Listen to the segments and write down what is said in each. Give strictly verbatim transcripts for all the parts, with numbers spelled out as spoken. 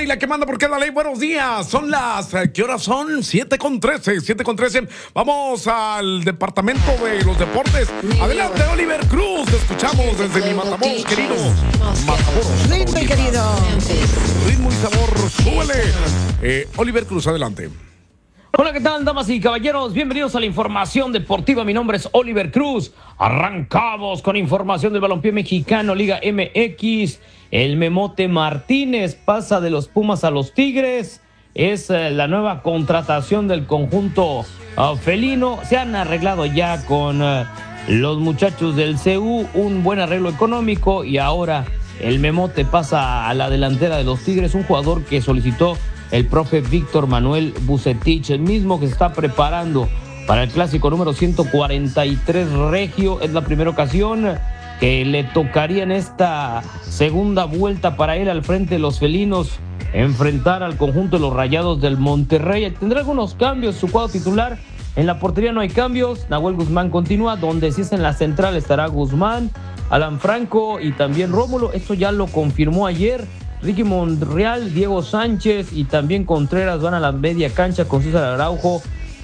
y la que manda porque es la ley. Buenos días. Son las, ¿qué horas son? siete con trece. siete con trece. Vamos al departamento de los deportes. Adelante, Oliver Cruz. Te escuchamos desde mi Matamoros, querido. Matamoros. Ritmo y querido. Ritmo y sabor. Súbele. Eh, Oliver Cruz, adelante. Hola, ¿qué tal, damas y caballeros? Bienvenidos a la información deportiva. Mi nombre es Oliver Cruz. Arrancamos con información del balompié mexicano, Liga M X. El Memote Martínez pasa de los Pumas a los Tigres. Es eh, la nueva contratación del conjunto uh, felino. Se han arreglado ya con uh, los muchachos del C U un buen arreglo económico y ahora el Memote pasa a la delantera de los Tigres, un jugador que solicitó el profe Víctor Manuel Vucetich, el mismo que se está preparando para el clásico número ciento cuarenta y tres regio. Es la primera ocasión que le tocaría en esta segunda vuelta para él al frente de los felinos enfrentar al conjunto de los Rayados del Monterrey. Tendrá algunos cambios su cuadro titular. En la portería no hay cambios. Nahuel Guzmán continúa, donde sí es en la central estará Guzmán, Alan Franco y también Rómulo. Esto ya lo confirmó ayer. Ricky Monreal, Diego Sánchez y también Contreras van a la media cancha con César Araujo,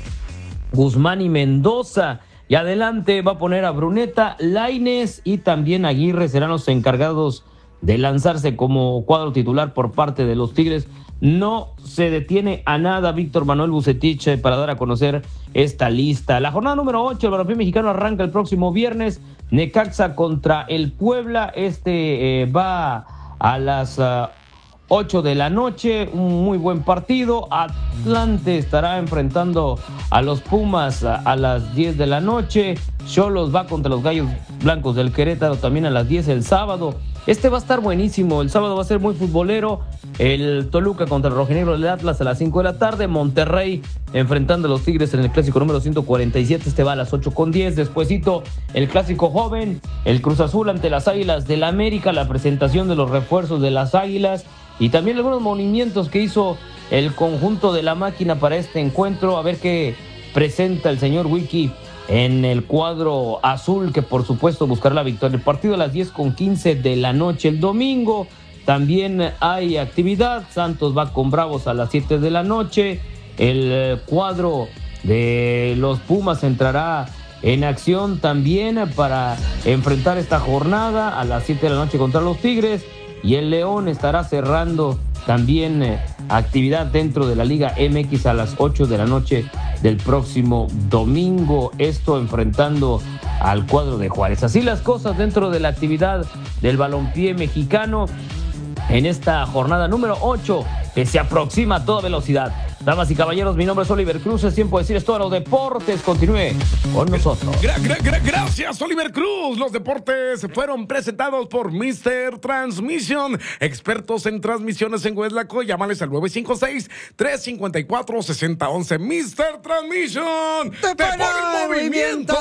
Guzmán y Mendoza. Y adelante va a poner a Bruneta, Lainez y también Aguirre serán los encargados de lanzarse como cuadro titular por parte de los Tigres. No se detiene a nada Víctor Manuel Vucetich para dar a conocer esta lista. La jornada número ocho del balompié mexicano arranca el próximo viernes. Necaxa contra el Puebla. Este eh, va a las uh, ocho de la noche, un muy buen partido. Atlante estará enfrentando a los Pumas a, a las diez de la noche. Xolos va contra los Gallos Blancos del Querétaro también a las diez el sábado. Este va a estar buenísimo, el sábado va a ser muy futbolero. El Toluca contra el Rojinegro del Atlas a las cinco de la tarde. Monterrey enfrentando a los Tigres en el clásico número ciento cuarenta y siete. Este va a las ocho con diez. Despuesito el clásico joven, el Cruz Azul ante las Águilas del América, la presentación de los refuerzos de las Águilas y también algunos movimientos que hizo el conjunto de la máquina para este encuentro. A ver qué presenta el señor Wiki en el cuadro azul, que por supuesto buscará la victoria. El partido a las diez con quince de la noche el domingo. También hay actividad. Santos va con Bravos a las siete de la noche. El cuadro de los Pumas entrará en acción también para enfrentar esta jornada a las siete de la noche contra los Tigres. Y el León estará cerrando también eh, actividad dentro de la Liga M X a las ocho de la noche del próximo domingo. Esto enfrentando al cuadro de Juárez. Así las cosas dentro de la actividad del balompié mexicano en esta jornada número ocho que se aproxima a toda velocidad. Damas y caballeros, mi nombre es Oliver Cruz. Es tiempo de decir esto a los deportes. Continúe con nosotros. Gra- gra- gra- gracias, Oliver Cruz. Los deportes fueron presentados por mister Transmission. Expertos en transmisiones en Hueslaco. Llámales al nueve cinco seis, tres cinco cuatro, seis cero uno uno. mister Transmission. ¡Te pone en movimiento!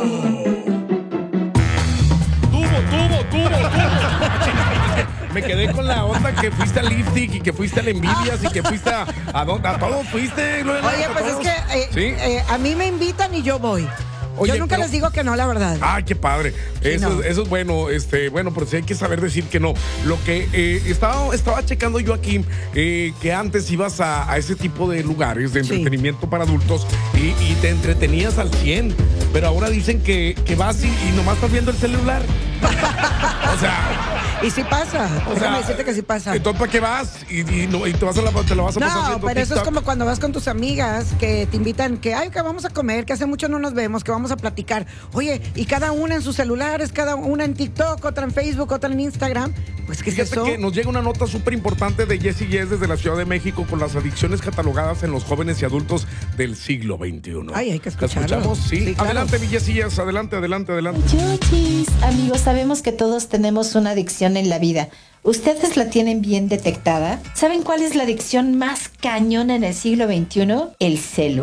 Tuvo, tuvo, tuvo, tuvo. Me quedé con la onda que fuiste al Liftic y que fuiste al Envidias y que fuiste a, a, dónde- a todos fuiste. Lorena, Oye, a pues es todos. que eh, ¿Sí? eh, a mí me invitan y yo voy. Oye, yo nunca pero- les digo que no, la verdad. Ay, qué padre. Sí, eso, no. eso es bueno, este, bueno, pero sí hay que saber decir que no. Lo que eh, estaba, estaba checando yo aquí, eh, que antes ibas a, a ese tipo de lugares de Sí. entretenimiento para adultos y, y te entretenías al cien, pero ahora dicen que, que vas y, y nomás estás viendo el celular. O sea, Y sí pasa. o Déjame sea, decirte que sí pasa. entonces ¿para qué vas? Y, y, no, y te, vas a la, te lo vas a pasar No, viendo pero eso es TikTok. como cuando vas con tus amigas que te invitan, que ay, que vamos a comer, que hace mucho no nos vemos, que vamos a platicar. Oye, y cada una en sus celulares, cada una en TikTok, otra en Facebook, otra en Instagram. Pues, ¿qué es Fíjate eso? que nos llega una nota súper importante de Jessy Yes desde la Ciudad de México con las adicciones catalogadas en los jóvenes y adultos del siglo veintiuno. Ay, hay que ¿La escucharlo. escuchamos? Sí. Sí, claro. Adelante, mi Jessy Yes, adelante, adelante, adelante. Chuchis, amigos, sabemos que todos tenemos una adicción en la vida. ¿Ustedes la tienen bien detectada? ¿Saben cuál es la adicción más cañona en el siglo veintiuno? El celular.